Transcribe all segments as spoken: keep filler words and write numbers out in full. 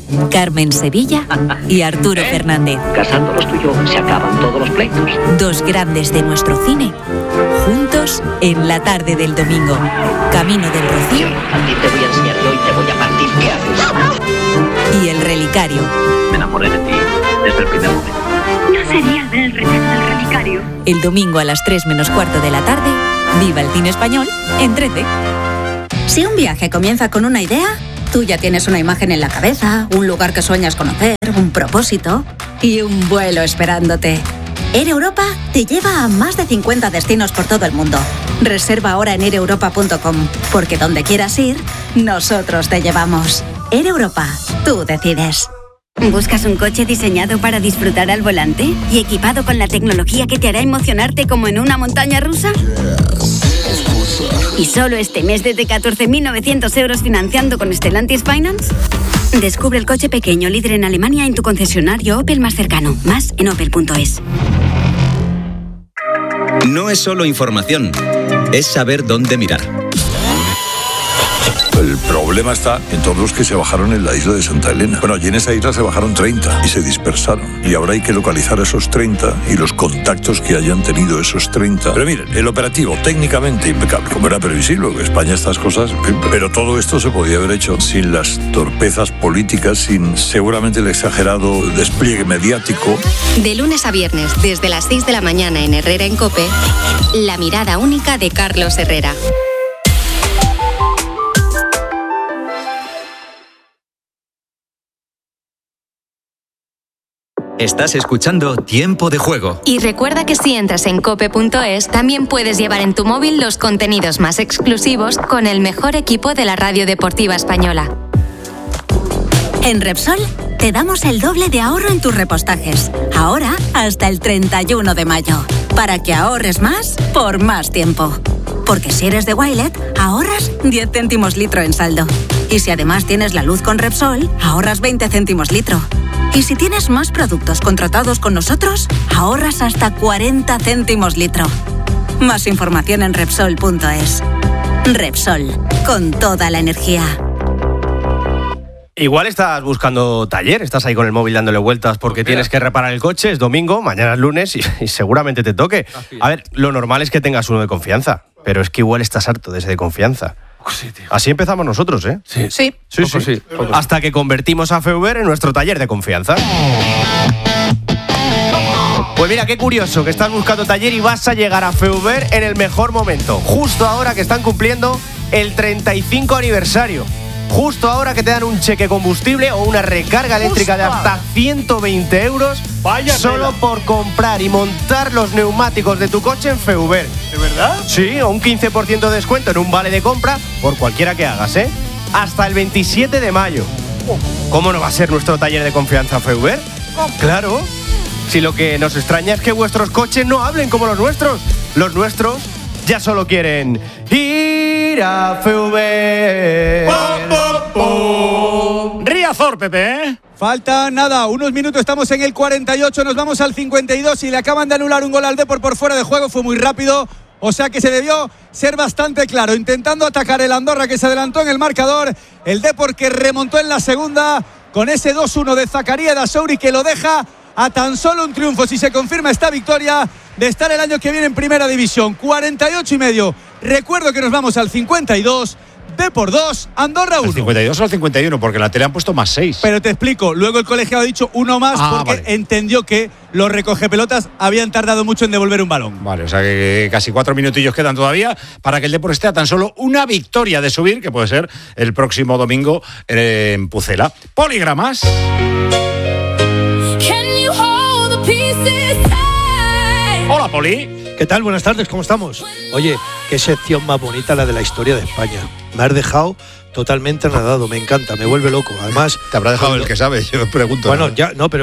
Carmen Sevilla y Arturo ¿Eh? Fernández. Casando los tuyos se acaban todos los pleitos. Dos grandes de nuestro cine, juntos en la tarde del domingo. Camino del Rocío. A ti te voy a enseñar yo y te voy a partir. ¿Qué haces? Y El Relicario. Me enamoré de ti desde el primer momento. No sería el del Relicario. El domingo a las tres menos cuarto de la tarde, viva el cine español en trece. Si un viaje comienza con una idea, tú ya tienes una imagen en la cabeza, un lugar que sueñas conocer, un propósito y un vuelo esperándote. Air Europa te lleva a más de cincuenta destinos por todo el mundo. Reserva ahora en air europa punto com, porque donde quieras ir, nosotros te llevamos. Air Europa, tú decides. ¿Buscas un coche diseñado para disfrutar al volante y equipado con la tecnología que te hará emocionarte como en una montaña rusa? ¿Y solo este mes desde catorce mil novecientos euros financiando con Stellantis Finance? Descubre el coche pequeño líder en Alemania en tu concesionario Opel más cercano. Más en opel punto es. No es solo información, es saber dónde mirar. El problema está en todos los que se bajaron en la isla de Santa Elena. Bueno, allí en esa isla se bajaron treinta y se dispersaron. Y ahora hay que localizar a esos treinta y los contactos que hayan tenido esos treinta. Pero miren, el operativo técnicamente impecable. Como era previsible, que España estas cosas... Pero todo esto se podía haber hecho sin las torpezas políticas, sin seguramente el exagerado despliegue mediático. De lunes a viernes, desde las seis de la mañana en Herrera en COPE, la mirada única de Carlos Herrera. Estás escuchando Tiempo de Juego. Y recuerda que si entras en cope punto es, también puedes llevar en tu móvil los contenidos más exclusivos con el mejor equipo de la radio deportiva española. En Repsol te damos el doble de ahorro en tus repostajes. Ahora hasta el treinta y uno de mayo. Para que ahorres más por más tiempo. Porque si eres de Wilet, ahorras diez céntimos litro en saldo. Y si además tienes la luz con Repsol, ahorras veinte céntimos litro. Y si tienes más productos contratados con nosotros, ahorras hasta cuarenta céntimos litro. Más información en Repsol punto es. Repsol, con toda la energía. Igual estás buscando taller, estás ahí con el móvil dándole vueltas porque tienes que reparar el coche, es domingo, mañana es lunes y, y seguramente te toque. A ver, lo normal es que tengas uno de confianza, pero es que igual estás harto de ese de confianza. Sí, así empezamos nosotros, ¿eh? Sí. Sí, sí, sí. sí. Hasta que convertimos a Feuber en nuestro taller de confianza. Pues mira, qué curioso que estás buscando taller y vas a llegar a Feuber en el mejor momento. Justo ahora que están cumpliendo el treinta y cinco aniversario. Justo ahora que te dan un cheque combustible o una recarga eléctrica de hasta ciento veinte euros. Vaya solo tela. Por comprar y montar los neumáticos de tu coche en Feuber. ¿De verdad? Sí, o un quince por ciento de descuento en un vale de compra por cualquiera que hagas, ¿eh? Hasta el veintisiete de mayo. ¿Cómo no va a ser nuestro taller de confianza Feuber? Claro. Si lo que nos extraña es que vuestros coches no hablen como los nuestros. Los nuestros ya solo quieren ir a Feuber. Riazor, Pepe, ¿eh? Falta nada, unos minutos, estamos en el cuarenta y ocho, nos vamos al cincuenta y dos y le acaban de anular un gol al Depor por fuera de juego, fue muy rápido, o sea que se debió ser bastante claro, intentando atacar el Andorra que se adelantó en el marcador, el Depor que remontó en la segunda con ese dos uno de Zakaria Dasouri que lo deja a tan solo un triunfo, si se confirma esta victoria, de estar el año que viene en Primera División. cuarenta y ocho y medio. Recuerdo que nos vamos al cincuenta y dos. Depor dos, Andorra uno. ¿Al cincuenta y dos o al cincuenta y uno? Porque en la tele han puesto más seis. Pero te explico. Luego el colegiado ha dicho uno más ah, porque vale. entendió que los recogepelotas habían tardado mucho en devolver un balón. Vale, o sea que casi cuatro minutillos quedan todavía para que el Depor esté a tan solo una victoria de subir, que puede ser el próximo domingo en Pucela. Poligramas. Hola, Poli. ¿Qué tal? Buenas tardes, ¿cómo estamos? Oye, qué sección más bonita la de la historia de España. Me has dejado totalmente nadado, me encanta, me vuelve loco. Además, te habrá dejado cuando... el que sabe, yo pregunto. Bueno, ¿no? ya, no, pero es que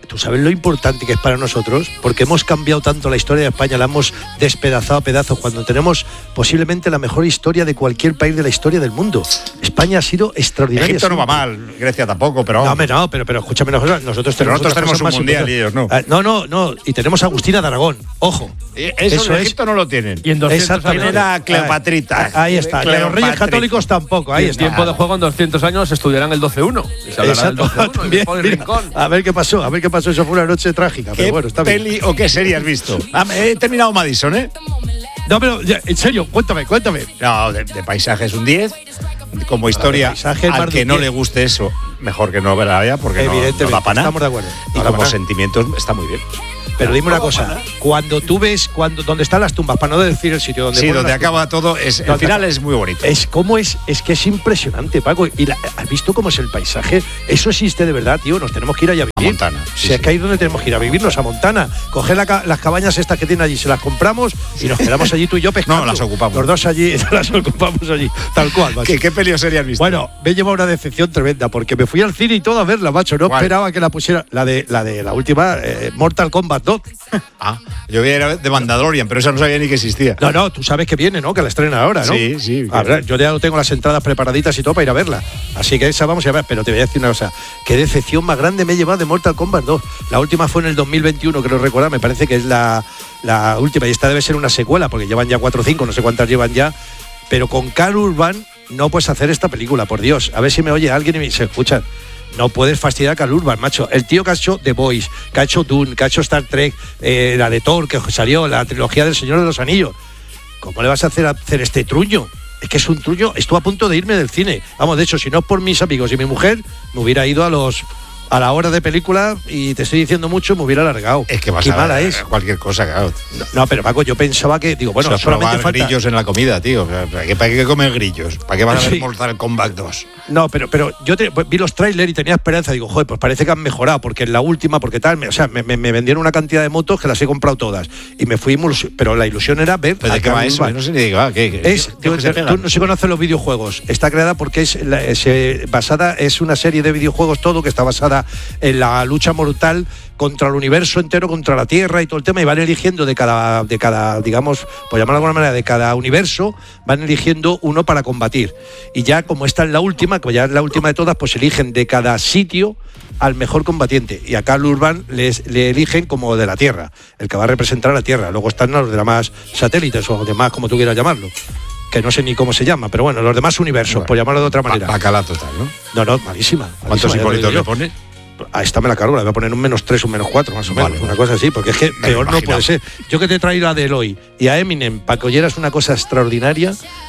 ¿tú sabes lo importante que es para nosotros? Porque hemos cambiado tanto la historia de España, la hemos despedazado a pedazos, cuando tenemos posiblemente la mejor historia de cualquier país de la historia del mundo. España ha sido extraordinaria. Egipto no va mal, Grecia tampoco, pero... No, hombre, no, pero, pero escúchame una cosa, nosotros pero tenemos, nosotros tenemos un mundial y ellos no. Ah, no, no, no, y tenemos a Agustina de Aragón, ojo. Eso, eso en Egipto es, no lo tienen. Y en doscientos años era Cleopatrita. Ahí está, Cleopatrita. Los reyes católicos tampoco, ahí está. En tiempo de juego en doscientos años estudiarán el doce uno. Exacto, también, mira, a ver qué pasó, a ver qué pasó, eso fue una noche trágica, pero bueno, está bien. ¿Qué peli o qué serie has visto? Ah, he terminado Madison, ¿eh? No, pero ya, en serio, cuéntame, cuéntame. No, de, de paisaje es un diez. Como historia, paisaje, al que no le guste eso, mejor que no la vea, porque evidentemente, no, no da para nada. Estamos de acuerdo. Y no como sentimientos está muy bien. Pero dime una cosa, cuando tú ves cuando donde están las tumbas, para no decir el sitio donde sí, donde acaba tumbas, todo, es, el final es muy bonito. Es como es, es que es impresionante, Paco. Y la, ¿has visto cómo es el paisaje? Eso existe de verdad, tío. Nos tenemos que ir allá a vivir. A Montana. Sí, si sí. Es que ahí es donde tenemos que ir a vivirnos, a Montana. Coger la, las cabañas estas que tienen allí, se las compramos y nos quedamos allí tú y yo pescando. No, las ocupamos. Los dos allí, las ocupamos allí, tal cual. ¿Qué, qué peli serie has visto? Bueno, me he llevado una decepción tremenda porque me fui al cine y todo a verla, macho. No ¿cuál? Esperaba que la pusiera. La de la de la última, eh, Mortal Kombat dos. Ah, yo vi era de Mandalorian, pero esa no sabía ni que existía. No, no, tú sabes que viene, ¿no? Que la estrena ahora, ¿no? Sí, sí. A ver, yo ya tengo las entradas preparaditas y todo para ir a verla. Así que esa vamos a ver, pero te voy a decir una cosa. Qué decepción más grande me he llevado de Mortal Kombat dos. La última fue en el dos mil veintiuno, creo recordar, me parece que es la, la última. Y esta debe ser una secuela, porque llevan ya cuatro o cinco, no sé cuántas llevan ya. Pero con Karl Urban no puedes hacer esta película, por Dios. A ver si me oye alguien y me se escucha. No puedes fastidiar a Karl Urban, macho. El tío que ha hecho The Boys, que ha hecho Dune, que ha hecho Star Trek, eh, la de Thor, que salió, la trilogía del Señor de los Anillos. ¿Cómo le vas a hacer, a hacer este truño? Es que es un truño. Estuve a punto de irme del cine. Vamos, de hecho, si no es por mis amigos y mi mujer, me hubiera ido a los... a la hora de película, y te estoy diciendo mucho, me hubiera alargado. Es que vas Qué a mala ver es. cualquier cosa, claro. No, no, pero Paco, yo pensaba que, digo, bueno, o sea, solamente falta... grillos en la comida, tío. ¿Para qué, para qué comer grillos? ¿Para qué vas sí. a ver Mortal Kombat dos? No, pero, pero yo te, vi los trailers y tenía esperanza. Digo, joder, pues parece que han mejorado, porque en la última, porque tal, me, o sea, me, me, me vendieron una cantidad de motos que las he comprado todas. Y me fui, pero la ilusión era ver... ¿Pero de qué va eso? No sé ni de qué va. ¿Qué, qué, es, qué, tú, qué tú no se conocen los videojuegos. Está creada porque es, la, es eh, basada, es una serie de videojuegos todo que está basada en la lucha mortal contra el universo entero, contra la Tierra y todo el tema, y van eligiendo de cada, de cada, digamos, por llamarlo de alguna manera, de cada universo, van eligiendo uno para combatir. Y ya como esta es la última, como ya es la última de todas, pues eligen de cada sitio al mejor combatiente. Y a Karl Urban les, le eligen como de la Tierra, el que va a representar a la Tierra. Luego están los demás satélites o demás, como tú quieras llamarlo, que no sé ni cómo se llama, pero bueno, los demás universos, bueno, por llamarlo de otra manera. Bacala total, ¿no? No, no, malísima. malísima ¿Cuántos simbolitos le pone? A esta me la cargo, la voy a poner un menos tres, un menos cuatro, más o menos, vale, una cosa así, porque es que me peor no puede ser. Yo que te he traído a de Eloy y a Eminem para que oyeras una cosa extraordinaria,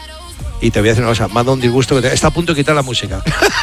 y te voy a decir una cosa, manda un disgusto que te... está a punto de quitar la música.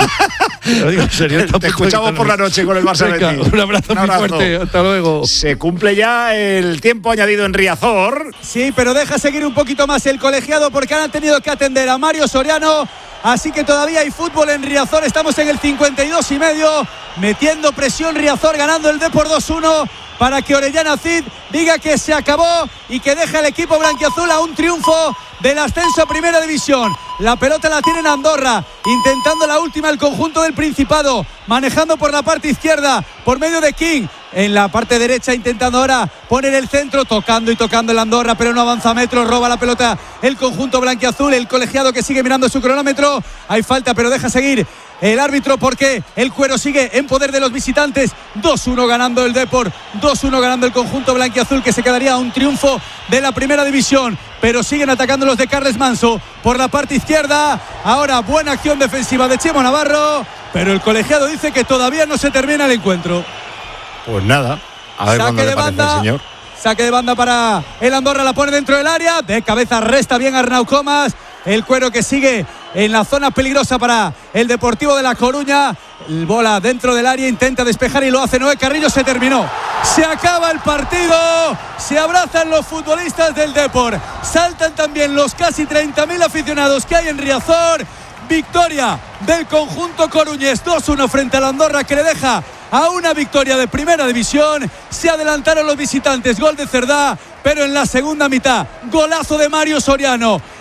Te lo digo en serio. Te escuchamos por la noche con el Barça Venga, Betis. Un abrazo, un abrazo muy fuerte, hasta luego. Se cumple ya el tiempo añadido en Riazor. Sí, pero deja seguir un poquito más el colegiado porque han tenido que atender a Mario Soriano. Así que todavía hay fútbol en Riazor. Estamos en el cincuenta y dos y medio. Metiendo presión Riazor, ganando el Depor dos uno. Para que Orellana Cid diga que se acabó y que deja el equipo blanquiazul a un triunfo del ascenso a Primera División. La pelota la tiene en Andorra, intentando la última el conjunto del Principado, manejando por la parte izquierda, por medio de King. En la parte derecha intentando ahora poner el centro, tocando y tocando el Andorra, pero no avanza metros, roba la pelota el conjunto blanquiazul, el colegiado que sigue mirando su cronómetro. Hay falta, pero deja seguir el árbitro porque el Cuero sigue en poder de los visitantes. Dos uno ganando el Depor, dos uno ganando el conjunto blanquiazul, que se quedaría a un triunfo de la Primera División. Pero siguen atacando los de Carles Manso por la parte izquierda. Ahora buena acción defensiva de Chemo Navarro, pero el colegiado dice que todavía no se termina el encuentro. Pues nada, a ver cuándo le parece al señor. Saque de banda para el Andorra, la pone dentro del área, de cabeza resta bien Arnau Comas. El Cuero que sigue en la zona peligrosa para el Deportivo de La Coruña. El bola dentro del área, intenta despejar y lo hace Noé Carrillo. Se terminó, se acaba el partido. Se abrazan los futbolistas del Depor, saltan también los casi treinta mil aficionados que hay en Riazor. Victoria del conjunto coruñés, dos uno frente al Andorra, que le deja a una victoria de Primera División. Se adelantaron los visitantes, gol de Cerdá, pero en la segunda mitad, golazo de Mario Soriano.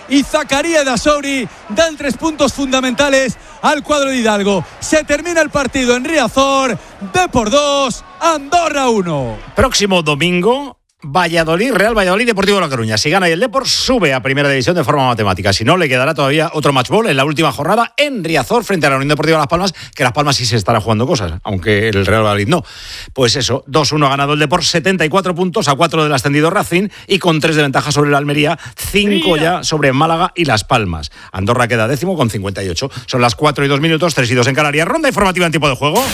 y Zakaria Dasouri dan tres puntos fundamentales al cuadro de Hidalgo. Se termina el partido en Riazor, Depor dos, Andorra uno. Próximo domingo, Valladolid, Real Valladolid, Deportivo de La Coruña. Si gana y el Depor, sube a Primera División de forma matemática. Si no, le quedará todavía otro matchball en la última jornada en Riazor frente a la Unión Deportiva Las Palmas, que Las Palmas sí se estará jugando cosas, aunque el Real Valladolid no. Pues eso, dos uno ha ganado el Depor, setenta y cuatro puntos a cuatro del ascendido Racing y con tres de ventaja sobre el Almería, cinco ya sobre Málaga y Las Palmas. Andorra queda décimo con cincuenta y ocho. Son las cuatro y dos minutos, tres y dos en Canarias. Ronda informativa en tiempo de juego.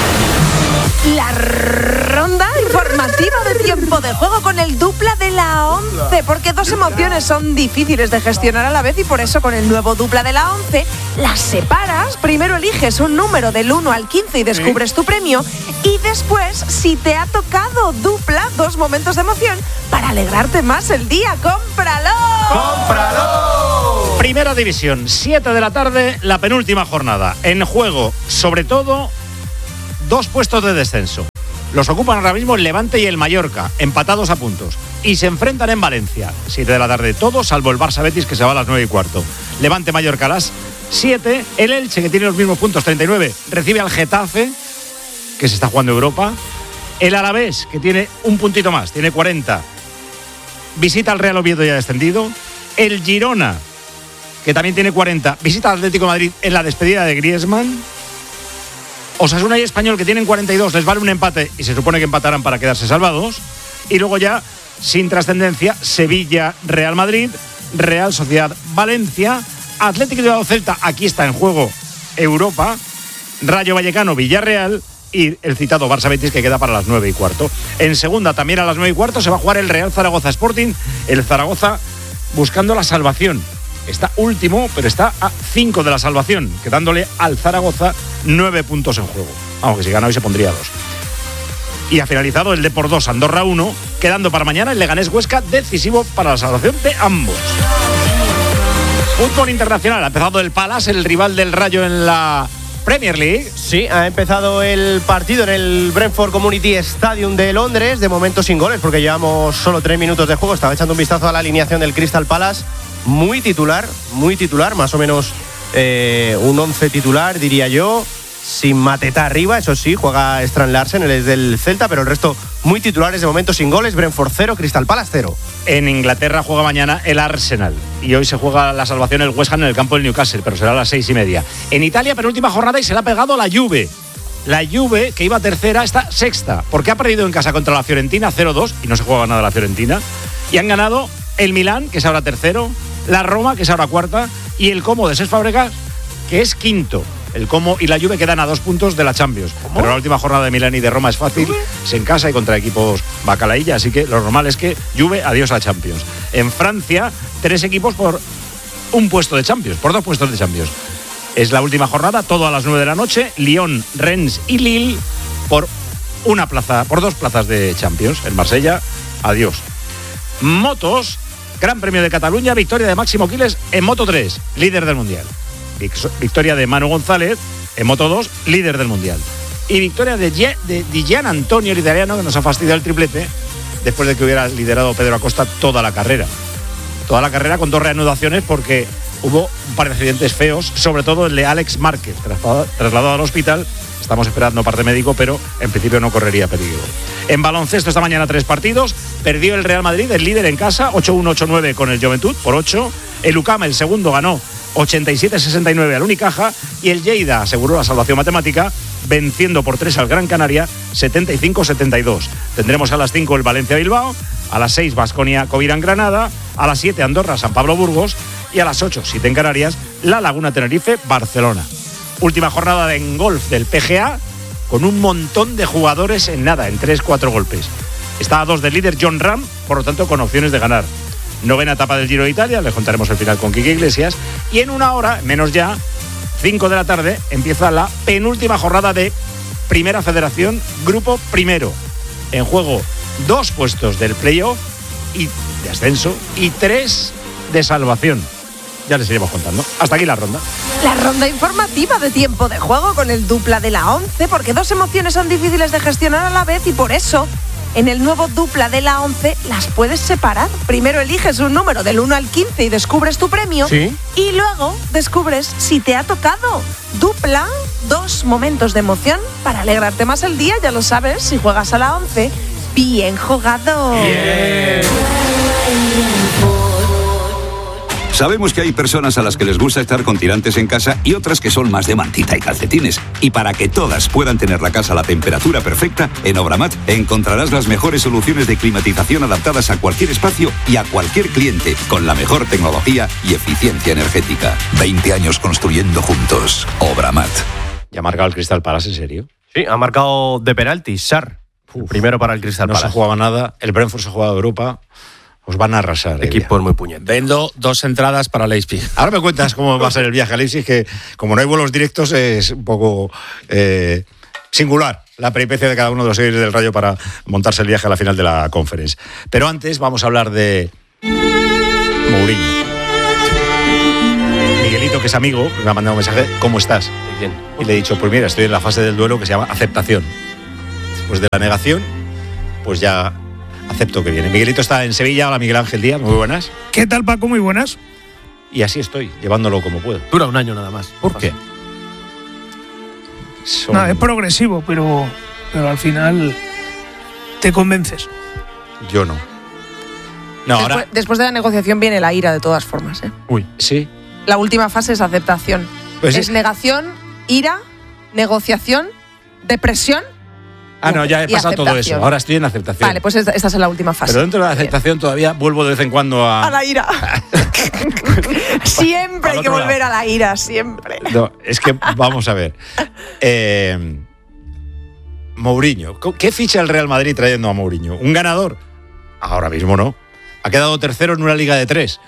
La ronda informativa de tiempo de juego con el dupla de la once, porque dos emociones son difíciles de gestionar a la vez y por eso con el nuevo dupla de la once las separas. Primero eliges un número del uno al quince y descubres tu premio, y después, si te ha tocado dupla, dos momentos de emoción para alegrarte más el día. ¡Cómpralo! ¡Cómpralo! Primera División, siete de la tarde, la penúltima jornada. En juego, sobre todo, dos puestos de descenso. Los ocupan ahora mismo el Levante y el Mallorca, empatados a puntos. Y se enfrentan en Valencia, siete de la tarde todos, salvo el Barça Betis, que se va a las nueve y cuarto. Levante Mallorca a las siete. El Elche, que tiene los mismos puntos, treinta y nueve, recibe al Getafe, que se está jugando Europa. El Alavés, que tiene un puntito más, tiene cuarenta, visita al Real Oviedo ya descendido. El Girona, que también tiene cuarenta, visita al Atlético de Madrid en la despedida de Griezmann. Osasuna y Español, que tienen cuarenta y dos, les vale un empate y se supone que empatarán para quedarse salvados. Y luego ya, sin trascendencia, Sevilla, Real Madrid, Real Sociedad, Valencia, Atlético de Celta, aquí está en juego Europa, Rayo Vallecano, Villarreal y el citado Barça Betis, que queda para las nueve y cuarto. En segunda, también a las nueve y cuarto, se va a jugar el Real Zaragoza Sporting, el Zaragoza buscando la salvación. Está último, pero está a cinco de la salvación, quedándole al Zaragoza nueve puntos en juego. Vamos, que si gana hoy se pondría dos. Y ha finalizado el Depor dos, Andorra uno, quedando para mañana el Leganés Huesca, decisivo para la salvación de ambos. Fútbol internacional, ha empezado el Palace, el rival del Rayo en la Premier League. Sí, ha empezado el partido en el Brentford Community Stadium de Londres, de momento sin goles, porque llevamos solo tres minutos de juego. Estaba echando un vistazo a la alineación del Crystal Palace. Muy titular, muy titular, más o menos eh, un once titular, diría yo, sin Mateta arriba, eso sí, juega Strand Larsen, él es del Celta, pero el resto muy titulares, de momento sin goles. Brentford cero, Crystal Palace cero. En Inglaterra juega mañana el Arsenal y hoy se juega la salvación el West Ham en el campo del Newcastle, pero será a las seis y media. En Italia, penúltima jornada y se le ha pegado la Juve. La Juve, que iba tercera, está sexta, porque ha perdido en casa contra la Fiorentina cero dos y no se juega nada la Fiorentina. Y han ganado el Milán, que es ahora tercero, la Roma, que es ahora cuarta, y el Como de Cesc Fábregas, que es quinto. El Como y la Juve quedan a dos puntos de la Champions. ¿Cómo? Pero la última jornada de Milán y de Roma es fácil, es en casa y contra equipos bacalaílla, así que lo normal es que Juve, adiós a Champions. En Francia, tres equipos por un puesto de Champions, por dos puestos de Champions. Es la última jornada, todo a las nueve de la noche, Lyon, Rennes y Lille por una plaza, por dos plazas de Champions. En Marsella, adiós. Motos, Gran Premio de Cataluña, victoria de Máximo Quiles en Moto tres, líder del Mundial. Victoria de Manu González en Moto dos, líder del Mundial. Y victoria de, G- de Di Gian Antonio, el italiano, que nos ha fastidiado el triplete después de que hubiera liderado Pedro Acosta toda la carrera. Toda la carrera con dos reanudaciones porque hubo un par de accidentes feos, sobre todo el de Alex Márquez, trasladado, trasladado al hospital. Estamos esperando parte médico, pero en principio no correría peligro. En baloncesto esta mañana tres partidos. Perdió el Real Madrid, el líder en casa, ocho uno ocho nueve con el Juventud por ocho. El U C A M, el segundo, ganó ochenta y siete sesenta y nueve al Unicaja. Y el Lleida aseguró la salvación matemática, venciendo por tres al Gran Canaria, setenta y cinco setenta y dos. Tendremos a las cinco el Valencia-Bilbao, a las seis Baskonia Covirán-Granada, a las siete Andorra San Pablo-Burgos y a las ocho, siete en Canarias, La Laguna-Tenerife-Barcelona. Última jornada en golf del P G A, con un montón de jugadores en nada, en tres cuatro golpes. Está a dos del líder John Ram, por lo tanto con opciones de ganar. Novena etapa del Giro de Italia, les contaremos el final con Quique Iglesias. Y en una hora, menos ya, cinco de la tarde, empieza la penúltima jornada de Primera Federación, Grupo Primero. En juego dos puestos del playoff y de ascenso y tres de salvación. Ya les iremos contando. Hasta aquí la ronda. La ronda informativa de tiempo de juego con el dupla de la once, porque dos emociones son difíciles de gestionar a la vez y por eso En el nuevo dupla de la once las puedes separar. Primero eliges un número del uno al quince y descubres tu premio. ¿Sí? Y luego descubres si te ha tocado. Dupla, dos momentos de emoción para alegrarte más el día, ya lo sabes, si juegas a la once. Bien jugado. Bien. Sabemos que hay personas a las que les gusta estar con tirantes en casa y otras que son más de mantita y calcetines. Y para que todas puedan tener la casa a la temperatura perfecta, en Obramat encontrarás las mejores soluciones de climatización adaptadas a cualquier espacio y a cualquier cliente, con la mejor tecnología y eficiencia energética. veinte años construyendo juntos. Obramat. ¿Ya ha marcado el Crystal Palace, en serio? Sí, ha marcado de penalti, Sar. Uf, primero para el Crystal no Palace. No se jugaba nada, el Brentford se jugaba Europa. Os van a arrasar. Equipo es muy puñetero. Vendo dos entradas para Leipzig. Ahora me cuentas cómo va a ser el viaje a Leipzig, que como no hay vuelos directos es un poco eh, singular la peripecia de cada uno de los seguidores del Rayo para montarse el viaje a la final de la Conference. Pero antes vamos a hablar de Mourinho. Miguelito, que es amigo, me ha mandado un mensaje, ¿cómo estás? Bien. Y le he dicho, pues mira, estoy en la fase del duelo que se llama aceptación. Después de la negación, pues ya acepto que viene. Miguelito está en Sevilla. Hola, Miguel Ángel Díaz, muy buenas. ¿Qué tal, Paco? Muy buenas. Y así estoy, llevándolo como puedo. Dura un año nada más. ¿Por qué? Son... No, es progresivo, pero, pero al final te convences. Yo no. No, después, ahora... después de la negociación viene la ira de todas formas, ¿eh? Uy, sí. La última fase es aceptación. Pues es sí. Negación, ira, negociación, depresión. Ah, no, ya he pasado todo eso. Ahora estoy en aceptación. Vale, pues esta, esta es la última fase. Pero dentro de la aceptación todavía vuelvo de vez en cuando a... A la ira. Siempre hay que volver lado. a la ira, siempre. No, es que vamos a ver. Eh, Mourinho. ¿Qué ficha el Real Madrid trayendo a Mourinho? ¿Un ganador? Ahora mismo no. Ha quedado tercero en una liga de tres.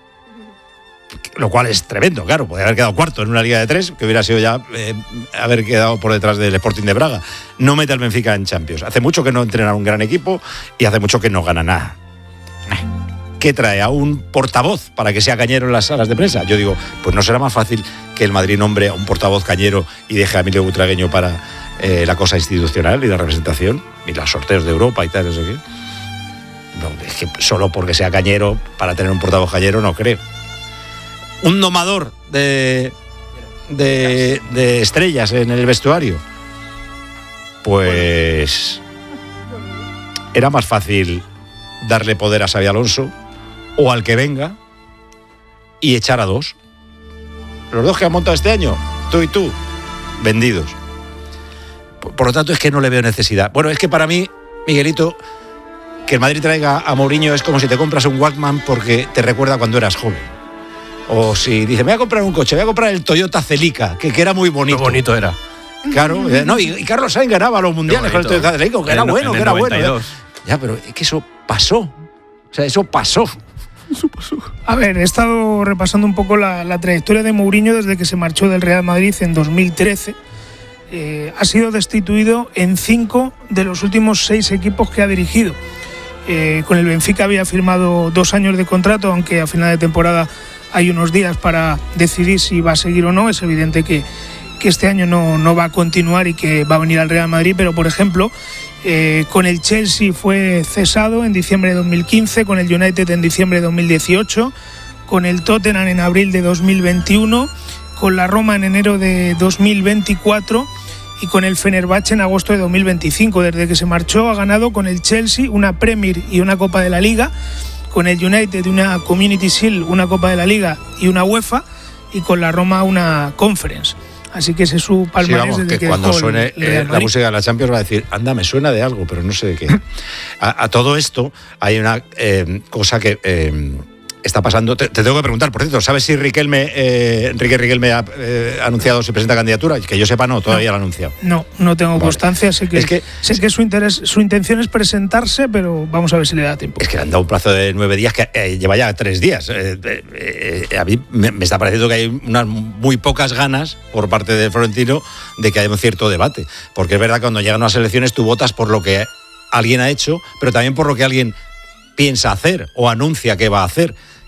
Lo cual es tremendo, claro. Podría haber quedado cuarto en una liga de tres, que hubiera sido ya eh, haber quedado por detrás del Sporting de Braga. No mete al Benfica en Champions. Hace mucho que no entrena un gran equipo y hace mucho que no gana nada. ¿Qué trae? ¿A un portavoz para que sea cañero en las salas de prensa? Yo digo, pues no será más fácil que el Madrid nombre a un portavoz cañero y deje a Emilio Butragueño para eh, la cosa institucional y la representación y los sorteos de Europa y tal, no sé qué. No, es que solo porque sea cañero, para tener un portavoz cañero, no creo. Un domador de, de, de estrellas en el vestuario. Pues era más fácil darle poder a Xabi Alonso o al que venga y echar a dos. Los dos que han montado este año, tú y tú, vendidos. Por, por lo tanto, es que no le veo necesidad. Bueno, es que para mí, Miguelito, que el Madrid traiga a Mourinho es como si te compras un Walkman porque te recuerda cuando eras joven. O si dice, me voy a comprar un coche, voy a comprar el Toyota Celica, que, que era muy bonito. Qué bonito era. Claro, eh, no, y, y Carlos Sainz ganaba los mundiales con el Toyota Celica, que era el, bueno, el que era noventa y dos. Bueno. ¿eh? Ya, pero es que eso pasó. O sea, eso pasó. Eso pasó. A ver, he estado repasando un poco la, la trayectoria de Mourinho desde que se marchó del Real Madrid en dos mil trece. Eh, ha sido destituido en cinco de los últimos seis equipos que ha dirigido. Eh, con el Benfica había firmado dos años de contrato, aunque a final de temporada hay unos días para decidir si va a seguir o no. Es evidente que, que este año no, no va a continuar y que va a venir al Real Madrid, pero por ejemplo, eh, con el Chelsea fue cesado en diciembre de dos mil quince, con el United en diciembre de dos mil dieciocho, con el Tottenham en abril de dos mil veintiuno, con la Roma en enero de dos mil veinticuatro y con el Fenerbahce en agosto de dos mil veinticinco. Desde que se marchó ha ganado con el Chelsea una Premier y una Copa de la Liga, con el United una Community Shield, una Copa de la Liga y una UEFA, y con la Roma una Conference. Así que ese es su palmarés, sí, vamos, desde que, que cuando dejó suene el, el la música de la Champions va a decir, anda, me suena de algo, pero no sé de qué. a, a todo esto hay una eh, cosa que eh, está pasando. Te, te tengo que preguntar, por cierto, ¿sabes si Riquelme, eh, Enrique Riquelme ha eh, anunciado si presenta candidatura? Que yo sepa, no, todavía no, lo ha anunciado. No, no tengo vale. constancia. Sé que, es que, sé que su, interés, su intención es presentarse, pero vamos a ver si le da tiempo. Es que le han dado un plazo de nueve días que eh, lleva ya tres días. Eh, eh, eh, a mí me, me está pareciendo que hay unas muy pocas ganas por parte de Florentino de que haya un cierto debate. Porque es verdad que cuando llegan unas elecciones tú votas por lo que alguien ha hecho, pero también por lo que alguien piensa hacer o anuncia que va a hacer.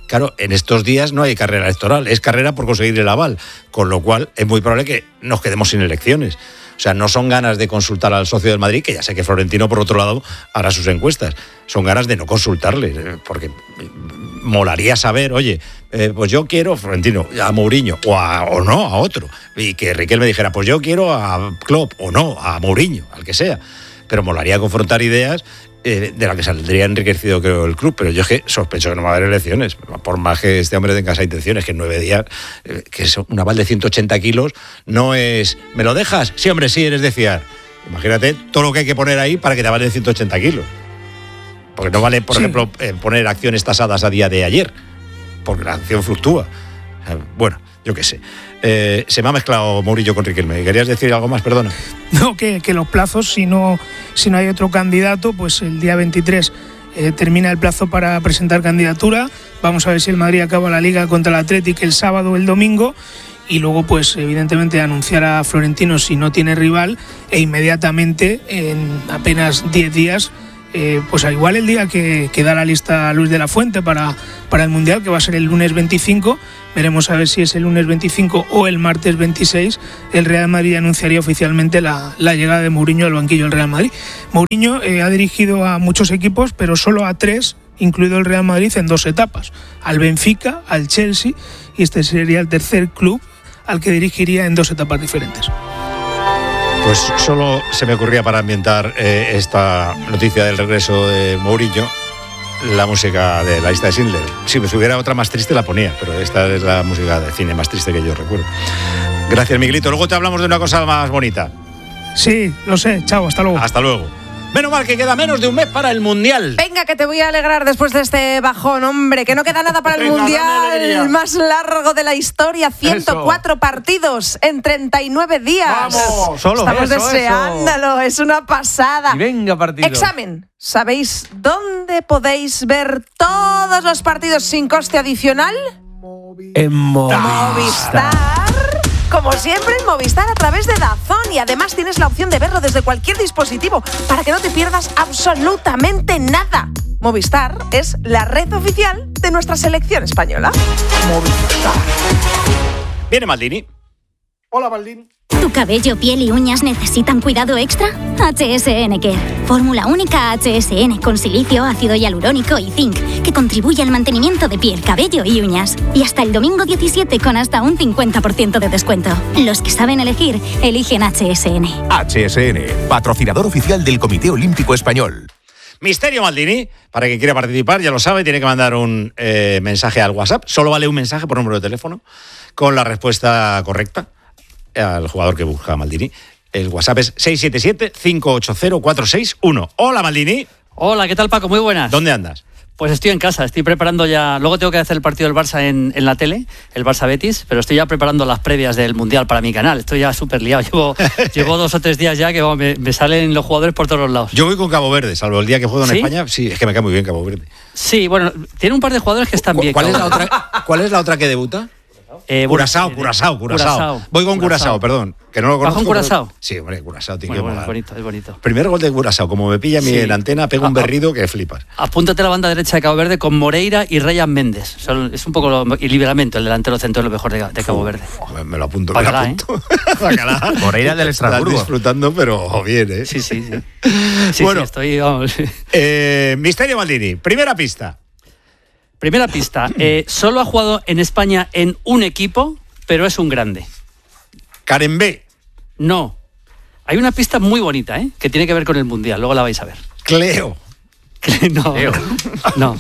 Claro, en estos días no hay carrera electoral, es carrera por conseguir el aval, con lo cual es muy probable que nos quedemos sin elecciones. O sea, no son ganas de consultar al socio del Madrid, que ya sé que Florentino, por otro lado, hará sus encuestas. Son ganas de no consultarle, porque molaría saber, oye, eh, pues yo quiero, Florentino, a Mourinho, o, a, o no, a otro. Y que Riquelme dijera, pues yo quiero a Klopp, o no, a Mourinho, al que sea. Pero molaría confrontar ideas eh, de la que saldría enriquecido, creo, el club. Pero yo es que sospecho que no va a haber elecciones. Por más que este hombre tenga esas intenciones, que en nueve días, eh, que es un aval de ciento ochenta kilos, no es, ¿me lo dejas? Sí, hombre, sí, eres de fiar. Imagínate todo lo que hay que poner ahí para que te avalen ciento ochenta kilos. Porque no vale, por sí. ejemplo, eh, poner acciones tasadas a día de ayer, porque la acción fluctúa. Eh, bueno, yo qué sé. Eh, se me ha mezclado Mourinho con Riquelme. ¿Querías decir algo más? Perdona. No, que, que los plazos, si no, si no hay otro candidato, pues el día veintitrés eh, termina el plazo para presentar candidatura. Vamos a ver si el Madrid acaba la Liga contra el Athletic el sábado o el domingo. Y luego, pues, evidentemente, anunciar a Florentino si no tiene rival e inmediatamente, en apenas diez días, Eh, pues al igual el día que, que da la lista Luis de la Fuente para, para el Mundial, que va a ser el lunes veinticinco, veremos a ver si es el lunes veinticinco o el martes veintiséis, el Real Madrid anunciaría oficialmente la, la llegada de Mourinho al banquillo del Real Madrid. Mourinho eh, ha dirigido a muchos equipos, pero solo a tres, incluido el Real Madrid, en dos etapas: al Benfica, al Chelsea, y este sería el tercer club al que dirigiría en dos etapas diferentes. Pues solo se me ocurría, para ambientar eh, esta noticia del regreso de Mourinho, la música de la lista de Schindler. Si me hubiera otra más triste la ponía, pero esta es la música de cine más triste que yo recuerdo. Gracias, Miguelito. Luego te hablamos de una cosa más bonita. Sí, lo sé. Chao, hasta luego. Hasta luego. Menos mal que queda menos de un mes para el Mundial. Venga, que te voy a alegrar después de este bajón, hombre, que no queda nada para el Venga, Mundial más largo de la historia. ciento cuatro eso. Partidos en treinta y nueve días. Vamos, solo Estamos eso, deseándolo, eso. Es una pasada. Y venga, partido. Examen. ¿Sabéis dónde podéis ver todos los partidos sin coste adicional? En Movistar. Movistar. Como siempre, en Movistar a través de DAZN, y además tienes la opción de verlo desde cualquier dispositivo para que no te pierdas absolutamente nada. Movistar es la red oficial de nuestra selección española. Movistar. Viene Maldini. Hola, Maldini. ¿Tu cabello, piel y uñas necesitan cuidado extra? H S N Care. Fórmula única H S N con silicio, ácido hialurónico y zinc, que contribuye al mantenimiento de piel, cabello y uñas. Y hasta el domingo diecisiete con hasta un cincuenta por ciento de descuento. Los que saben elegir, eligen H S N. H S N, patrocinador oficial del Comité Olímpico Español. Misterio Maldini, para quien quiera participar, ya lo sabe, tiene que mandar un eh, mensaje al WhatsApp. Solo vale un mensaje por número de teléfono con la respuesta correcta al jugador que busca Maldini. El WhatsApp es seis siete siete, cinco ocho cero, cuatro seis uno. Hola, Maldini. Hola, ¿qué tal, Paco? Muy buenas. ¿Dónde andas? Pues estoy en casa, estoy preparando ya... Luego tengo que hacer el partido del Barça en, en la tele, el Barça-Betis, pero estoy ya preparando las previas del Mundial para mi canal. Estoy ya súper liado. Llevo, llevo dos o tres días ya que me, me salen los jugadores por todos los lados. Yo voy con Cabo Verde, salvo el día que juego en ¿Sí? España. Sí, es que me cae muy bien Cabo Verde. Sí, bueno, tiene un par de jugadores que están bien. ¿Cuál es la otra, ¿cuál es la otra que debuta? Eh, Curazao, Curazao, Curazao. Voy con Curazao, perdón. Que no lo conozco. ¿Vas con Curazao? Pero... Sí, hombre, Curazao tiene bueno, que bueno, es bonito, es bonito. Primer gol de Curazao, como me pilla a mí sí. en la antena, pego un berrido que flipas. Apúntate a la banda derecha de Cabo Verde con Moreira y Ryan Méndez. Son, es un poco lo, y Liberamento, el delantero centro, lo mejor de, de Cabo Verde. Me, me lo apunto, Bacalá, me lo apunto. ¿eh? Moreira del Estrasburgo. Estás disfrutando, pero bien, ¿eh? Sí, sí, sí. sí bueno, sí, estoy, vamos. Eh, Misterio Maldini, primera pista. Primera pista. Eh, solo ha jugado en España en un equipo, pero es un grande. Karen B. No. Hay una pista muy bonita, ¿eh? Que tiene que ver con el Mundial. Luego la vais a ver. Cleo. no. Cleo. No.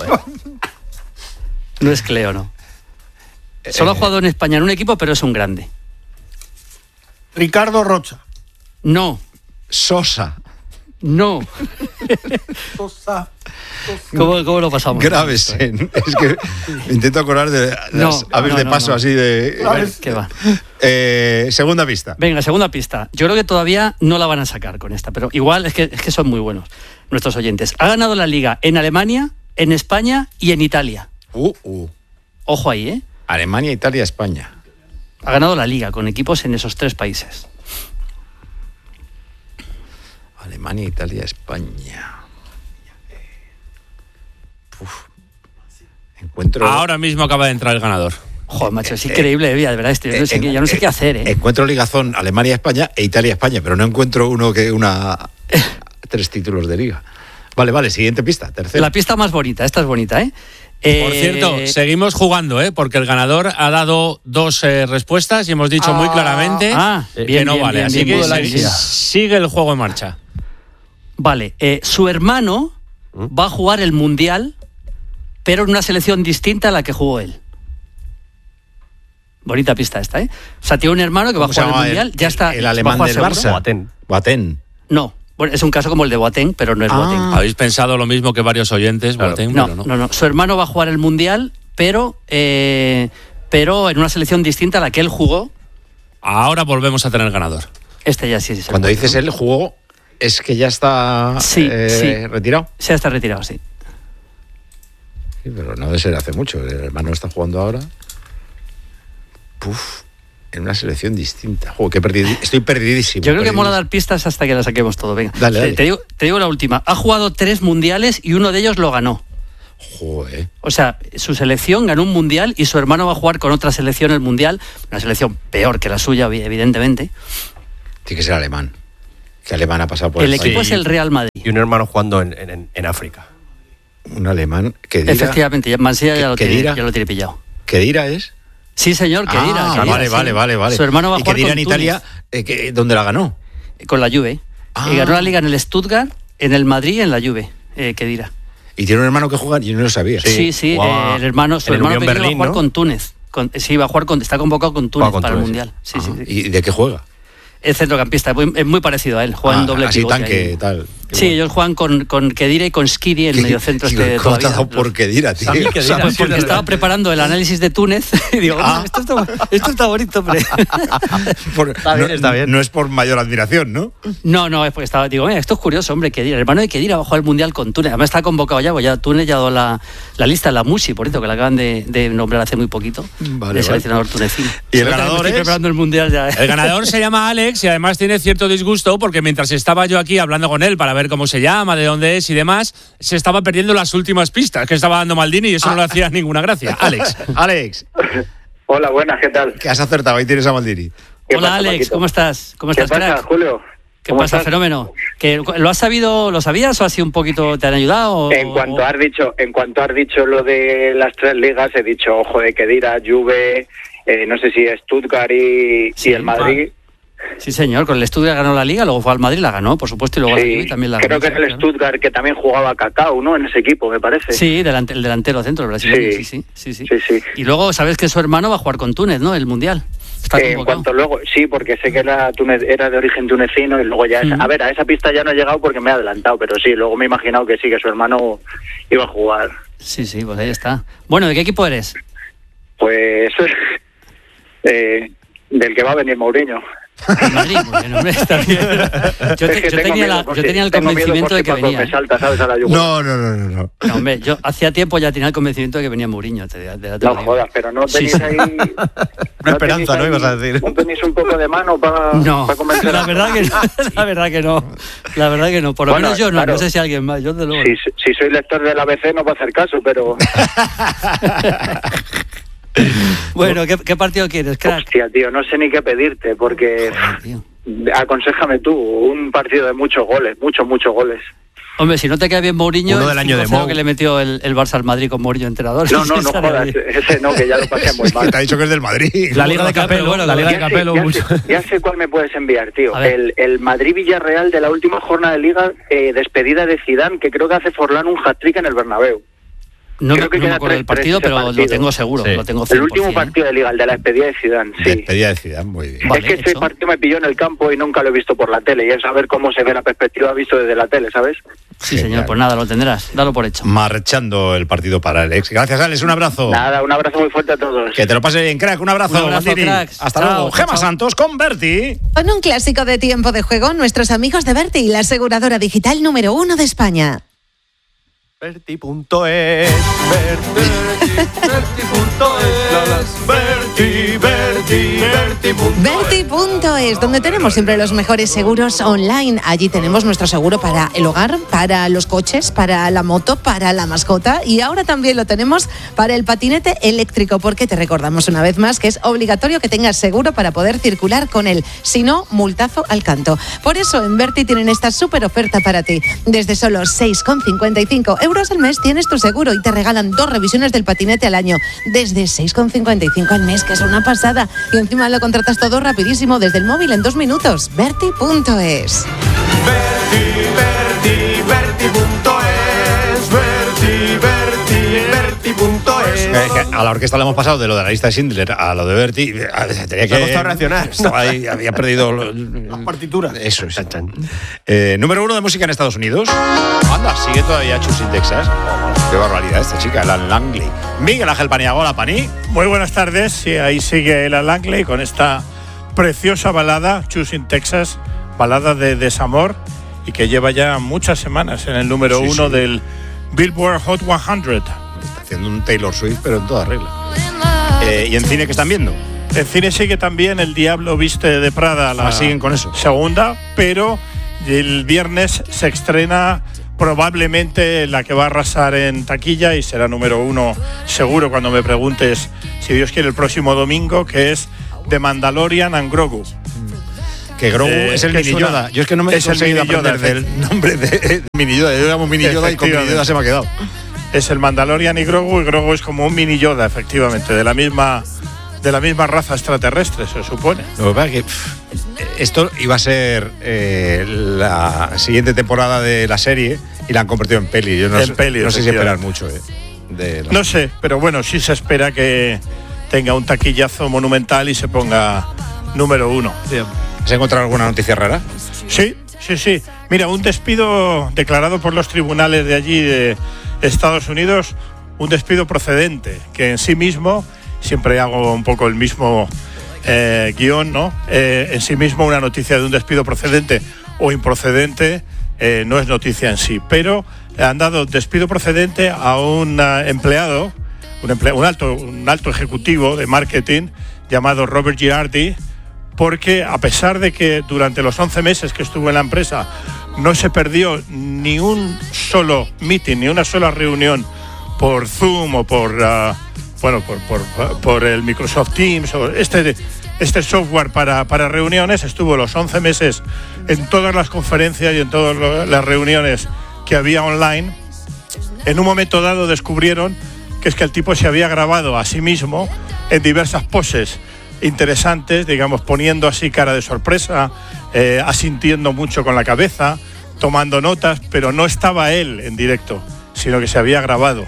No es Cleo, no. Solo ha jugado en España en un equipo, pero es un grande. Ricardo Rocha. No. Sosa. No. Sosa. ¿Cómo, ¿Cómo lo pasamos? Gravesen. Es que intento acordar de las no, aves no, de no, paso no. así de... ¿Qué va? Eh, segunda pista. Venga, segunda pista. Yo creo que todavía no la van a sacar con esta, pero igual es que, es que son muy buenos nuestros oyentes. Ha ganado la Liga en Alemania, en España y en Italia. Uh, uh. Ojo ahí, ¿eh? Alemania, Italia, España. Ha ganado la Liga con equipos en esos tres países. Alemania, Italia, España. Uf. Encuentro... Ahora mismo acaba de entrar el ganador. Joder, macho, es increíble, eh, de verdad, esto, yo no sé, eh, qué, ya no sé eh, qué hacer, ¿eh? Encuentro ligazón Alemania-España e Italia-España, pero no encuentro uno que una tres títulos de liga. Vale, vale, siguiente pista, tercera. La pista más bonita, esta es bonita, ¿eh? Eh, Por cierto, seguimos jugando, ¿eh? Porque el ganador ha dado dos eh, respuestas y hemos dicho ah, muy claramente ah, que bien, no bien, vale. Bien, así bien, que sigue, sigue el juego en marcha. Vale, eh, su hermano ¿Mm? va a jugar el Mundial, pero en una selección distinta a la que jugó él. Bonita pista esta, ¿eh? O sea, tiene un hermano que va a jugar el Mundial, el, ya está. El, el alemán del Barça. Boateng. Boateng. No. Bueno, es un caso como el de Boateng, pero no es ah. Boateng. Habéis pensado lo mismo que varios oyentes, claro. Boateng, no, pero no. no, no. Su hermano va a jugar el Mundial, pero, eh, pero en una selección distinta a la que él jugó. Ahora volvemos a tener ganador. Este ya sí. sí Cuando bueno, dices ¿no? él jugó, ¿es que ya está sí, eh, sí. retirado? Sí, ya está retirado, sí. Sí, pero no debe ser hace mucho. El hermano está jugando ahora. Puf. En una selección distinta. Joder, que perdido, estoy perdidísimo. Yo creo que mola dar pistas hasta que la saquemos todo. Venga, dale, dale. Te, digo, te digo la última. Ha jugado tres mundiales y uno de ellos lo ganó. Joder. O sea, su selección ganó un mundial y su hermano va a jugar con otra selección el mundial. Una selección peor que la suya, evidentemente. Tiene que ser alemán. Que alemán ha pasado por el el equipo país. Es el Real Madrid. Y un hermano jugando en, en, en África. Un alemán que dirá. Efectivamente, Mansilla ya, lo tiene, ya lo tiene pillado. ¿Qué dirá es? Sí, señor, Khedira. Ah, Khedira, vale, sí. vale, vale, vale. Su hermano va a jugar con en Italia, eh, que, ¿dónde la ganó? Con la Juve. Ah. Y ganó la Liga en el Stuttgart, en el Madrid y en la Juve, eh, Khedira. ¿Y tiene un hermano que juega? Yo no lo sabía. Sí, sí, sí wow. eh, el hermano, su el hermano pequeño va a jugar ¿no? con Túnez. Con, sí, va a jugar con, está convocado con Túnez con para Túnez. El Mundial. Sí, sí, sí. ¿Y de qué juega? El centrocampista, muy, es muy parecido a él, juega ah, en doble así pivote. Tanque, ahí. Tal. Sí, bueno. Ellos juegan con, con Khedira y con Skiri, el mediocentro este de toda la vida. por Khedira, tío. O sea, pues porque estaba preparando el análisis de Túnez y digo, ah. esto, está, esto está bonito, hombre. Por, está bien, no, está bien. No es por mayor admiración, ¿no? No, no, es porque estaba, digo, mira, esto es curioso, hombre, Khedira, el hermano de Khedira va a jugar el Mundial con Túnez. Además está convocado ya, pues ya Túnez ya ha dado la, la lista, la Musi, por cierto, que la acaban de, de nombrar hace muy poquito, vale, de seleccionador vale. tunecino. Y el ganador estoy es... preparando el Mundial ya. El ganador se llama Alex y además tiene cierto disgusto porque mientras estaba yo aquí hablando con él para ver cómo se llama, de dónde es y demás, se estaba perdiendo las últimas pistas que estaba dando Maldini y eso ah. no le hacía ninguna gracia. Alex, Alex. Hola, buenas, ¿qué tal? Que has acertado, ahí tienes a Maldini. Hola, pasa, Alex, Paquito? ¿Cómo estás? ¿Cómo estás, ¿Qué pasa, crack? Julio? ¿Qué pasa, estás? Fenómeno? ¿Que ¿Lo has sabido, lo sabías o así un poquito te han ayudado? En cuanto has dicho, en cuanto has dicho lo de las tres ligas, he dicho, ojo de Khedira, Juve, eh, no sé si Stuttgart y, sí, y el Madrid. Va. Sí, señor, con el Stuttgart ganó la Liga, luego fue al Madrid, la ganó, por supuesto, y luego sí, la Juve también la creo ganó. Creo que es el Stuttgart que también jugaba Cacao, ¿no? En ese equipo, me parece. Sí, delante, el delantero centro, el brasileño, sí. Sí, sí, sí, sí, sí, sí. Y luego sabes que su hermano va a jugar con Túnez, ¿no? El Mundial. Está eh, en cuanto luego, sí, porque sé que era, Túnez, era de origen tunecino y luego ya... Mm. Esa, a ver, a esa pista ya no he llegado porque me he adelantado, pero sí, luego me he imaginado que sí, que su hermano iba a jugar. Sí, sí, pues ahí está. Bueno, ¿de qué equipo eres? Pues... eh, del que va a venir Mourinho. Madrid, muy bien, hombre, está bien. Yo, te, yo, tenía, la, yo tenía el convencimiento de que venía. Me salta, ¿sabes? A la no, no, no, no, no. No, hombre, yo hacía tiempo ya tenía el convencimiento de que venía Mourinho. Te, te, te no jodas, pero no tenéis sí, ahí... Una esperanza, ¿no? Ibas a decir. ¿No tenéis un poco de mano para no, pa convencer la verdad que no, la verdad que no. La verdad que no. Por lo bueno, menos yo no, claro, no sé si alguien más. Yo de luego. Si, si soy lector del A B C no va a hacer caso, pero... Bueno, ¿qué, ¿qué partido quieres, crack? Hostia, tío, no sé ni qué pedirte, porque... Joder, tío. Aconséjame tú, un partido de muchos goles, muchos, muchos goles. Hombre, si no te queda bien Mourinho, uno del año de Mou que le metió el, el Barça al Madrid con Mourinho entrenador. No, no, no jodas, ese no, que ya lo pasé muy mal. Te ha dicho que es del Madrid. La Liga de Capello, bueno, la Liga de Capello. Ya, sé, ya, sé, ya sé cuál me puedes enviar, tío. El, el Madrid-Villarreal de la última jornada de Liga, eh, despedida de Zidane, que creo que hace Forlán un hat-trick en el Bernabéu. No, no, no me acuerdo del partido, pero partido. Lo tengo seguro. Sí. Lo tengo el último partido de Liga, el de la despedida de Zidane. Sí. Despedida de Zidane, muy bien. Vale, es que ese partido me pilló en el campo y nunca lo he visto por la tele. Y es saber cómo se ve la perspectiva visto desde la tele, ¿sabes? Sí, Genial. Señor, pues nada, lo tendrás. Dalo por hecho. Marchando el partido para Alex. Gracias, Alex. Un abrazo. Nada, un abrazo muy fuerte a todos. Que te lo pase bien, crack. Un abrazo. Un abrazo, cracks. Hasta chao, luego. chao. Gema Santos con Berti. Con un clásico de tiempo de juego, nuestros amigos de Berti, la aseguradora digital número uno de España. Berti punto es, Berti, Berti punto es. punto es. Berti, Berti, Berti punto es. Berti punto es, donde tenemos siempre los mejores seguros online. Allí tenemos nuestro seguro para el hogar, para los coches, para la moto, para la mascota, y ahora también lo tenemos para el patinete eléctrico, porque te recordamos una vez más que es obligatorio que tengas seguro para poder circular con él. Si no, multazo al canto. Por eso en Berti tienen esta súper oferta para ti. Desde solo seis con cincuenta y cinco euros al mes tienes tu seguro y te regalan dos revisiones del patinete al año. Desde seis con cincuenta y cinco al mes, que es una pasada. Y encima lo contratas todo rapidísimo desde el móvil en dos minutos. Berti punto es. Berti, Berti, Berti punto es. Berti, Berti, Berti punto es. A la orquesta le hemos pasado de lo de la lista de Schindler a lo de Berti. Tenía que Me ha costado reaccionar. Estaba ahí, había perdido las partituras. Eso es. Eh, número uno de música en Estados Unidos. Anda, sigue todavía Chus in Texas. Qué barbaridad esta chica, Alan Langley. Miguel Ángel Paniagua, la Pani. Muy buenas tardes. Sí, ahí sigue Alan Langley con esta preciosa balada, Chus in Texas, balada de desamor, y que lleva ya muchas semanas en el número sí, uno sí. del Billboard Hot cien. Está haciendo un Taylor Swift, pero en toda regla. Eh, ¿Y en cine qué están viendo? En cine sigue también El Diablo Viste de Prada, la ah, siguen con eso. segunda, pero el viernes se estrena probablemente la que va a arrasar en taquilla y será número uno seguro cuando me preguntes, si Dios quiere, el próximo domingo, que es The Mandalorian and Grogu. Que Grogu eh, es el Mini Yoda. Una, Yo es que no me he conseguido aprender del nombre de, de Mini Yoda. Yo llamo Mini Yoda y con Mini Yoda se me ha quedado. Es el Mandalorian y Grogu, y Grogu es como un Mini Yoda, efectivamente, de la misma de la misma raza extraterrestre, se supone. Lo que pasa es que pff, esto iba a ser eh, la siguiente temporada de la serie y la han convertido en peli. Yo no, en sé, peli, no sé si esperar mucho. Eh, de la... No sé, pero bueno, sí se espera que tenga un taquillazo monumental y se ponga número uno. Bien. ¿Has encontrado alguna noticia rara? Sí, sí, sí. Mira, un despido declarado por los tribunales de allí de Estados Unidos, un despido procedente, que en sí mismo, siempre hago un poco el mismo eh, guión, ¿no? Eh, en sí mismo una noticia de un despido procedente o improcedente eh, no es noticia en sí, pero han dado despido procedente a un uh, empleado, un, empleo, un, alto, un alto ejecutivo de marketing llamado Robert Girardi, porque a pesar de que durante los once meses que estuvo en la empresa no se perdió ni un solo meeting, ni una sola reunión por Zoom o por uh, bueno por, por, por el Microsoft Teams o este, este software para, para reuniones, estuvo los once meses en todas las conferencias y en todas las reuniones que había online. En un momento dado descubrieron que es que el tipo se había grabado a sí mismo en diversas poses interesantes, digamos, poniendo así cara de sorpresa, eh, asintiendo mucho con la cabeza, tomando notas, pero no estaba él en directo, sino que se había grabado.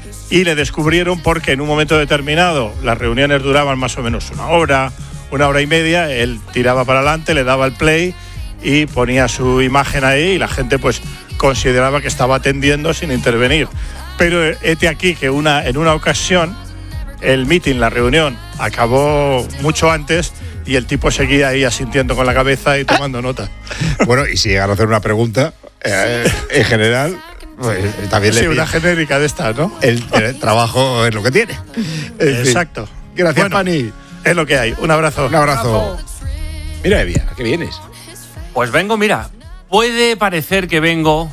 Y le descubrieron porque en un momento determinado las reuniones duraban más o menos una hora, una hora y media, él tiraba para adelante, le daba el play y ponía su imagen ahí y la gente pues consideraba que estaba atendiendo sin intervenir. Pero hete aquí que una, en una ocasión el meeting, la reunión, acabó mucho antes y el tipo seguía ahí asintiendo con la cabeza y tomando nota. Bueno, y si llegan a hacer una pregunta, eh, en general, pues, también sí, le una genérica de estas, ¿no? El, el trabajo es lo que tiene. En Exacto. Fin. Gracias, bueno, Pani. Es lo que hay. Un abrazo. Un abrazo. Mira, Evia, ¿a qué vienes? Pues vengo, mira, puede parecer que vengo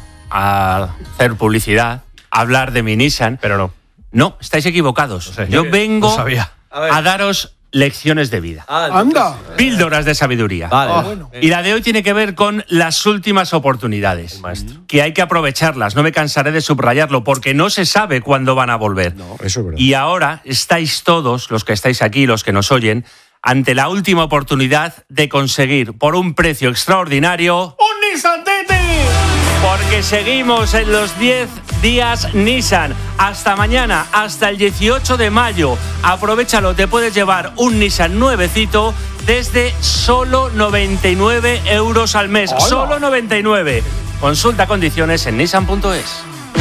a hacer publicidad, a hablar de mi Nissan, pero no. No, estáis equivocados. No sé, yo vengo no a, a daros lecciones de vida. Ah, ¡anda! Píldoras de sabiduría. Vale. Oh, bueno. Y la de hoy tiene que ver con las últimas oportunidades. Que hay que aprovecharlas. No me cansaré de subrayarlo porque no se sabe cuándo van a volver. No, eso es verdad. Y ahora estáis todos, los que estáis aquí, los que nos oyen, ante la última oportunidad de conseguir por un precio extraordinario ¡un Nissan Titi! Porque seguimos en los diez días Nissan. Hasta mañana, hasta el dieciocho de mayo. Aprovechalo, te puedes llevar un Nissan nuevecito desde solo noventa y nueve euros al mes. ¡Hola! Solo noventa y nueve. Consulta condiciones en nissan punto es.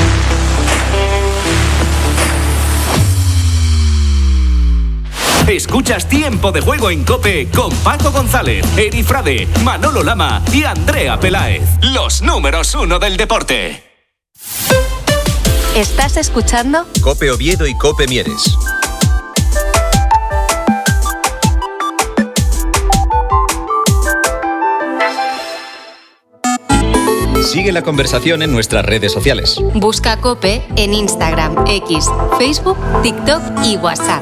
Escuchas Tiempo de Juego en COPE con Paco González, Eri Frade, Manolo Lama y Andrea Peláez. Los números uno del deporte. ¿Estás escuchando? COPE Oviedo y COPE Mieres. Sigue la conversación en nuestras redes sociales. Busca COPE en Instagram, X, Facebook, TikTok y WhatsApp.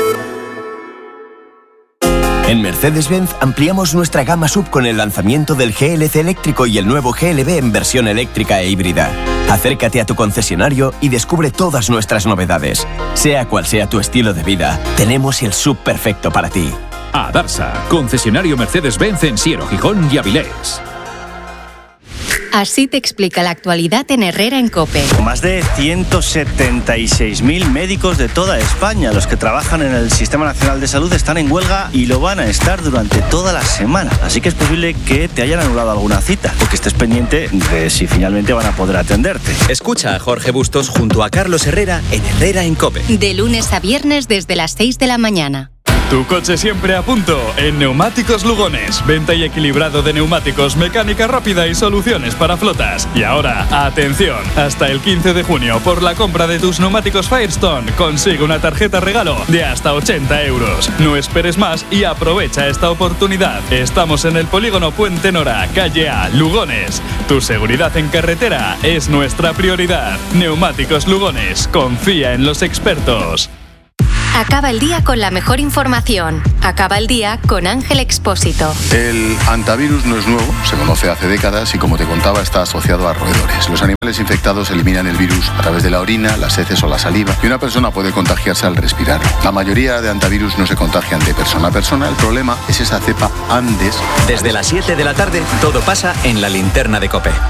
En Mercedes-Benz ampliamos nuestra gama sub con el lanzamiento del G L C eléctrico y el nuevo G L B en versión eléctrica e híbrida. Acércate a tu concesionario y descubre todas nuestras novedades. Sea cual sea tu estilo de vida, tenemos el sub perfecto para ti. Adarsa, concesionario Mercedes-Benz en Siero, Gijón y Avilés. Así te explica la actualidad en Herrera en COPE. Más de ciento setenta y seis mil médicos de toda España, los que trabajan en el Sistema Nacional de Salud, están en huelga y lo van a estar durante toda la semana. Así que es posible que te hayan anulado alguna cita o que estés pendiente de si finalmente van a poder atenderte. Escucha a Jorge Bustos junto a Carlos Herrera en Herrera en COPE. De lunes a viernes desde las seis de la mañana. Tu coche siempre a punto en Neumáticos Lugones. Venta y equilibrado de neumáticos, mecánica rápida y soluciones para flotas. Y ahora, atención, hasta el quince de junio, por la compra de tus neumáticos Firestone, consigue una tarjeta regalo de hasta ochenta euros. No esperes más y aprovecha esta oportunidad. Estamos en el Polígono Puente Nora, calle A, Lugones. Tu seguridad en carretera es nuestra prioridad. Neumáticos Lugones, confía en los expertos. Acaba el día con la mejor información. Acaba el día con Ángel Expósito. El antivirus no es nuevo, se conoce hace décadas y, como te contaba, está asociado a roedores. Los animales infectados eliminan el virus a través de la orina, las heces o la saliva, y una persona puede contagiarse al respirar. La mayoría de antivirus no se contagian de persona a persona. El problema es esa cepa Andes. Desde las siete de la tarde, todo pasa en la linterna de COPE.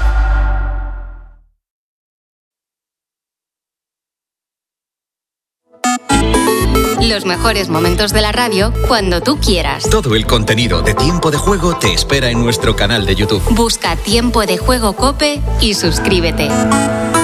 Los mejores momentos de la radio cuando tú quieras. Todo el contenido de Tiempo de Juego te espera en nuestro canal de YouTube. Busca Tiempo de Juego COPE y suscríbete.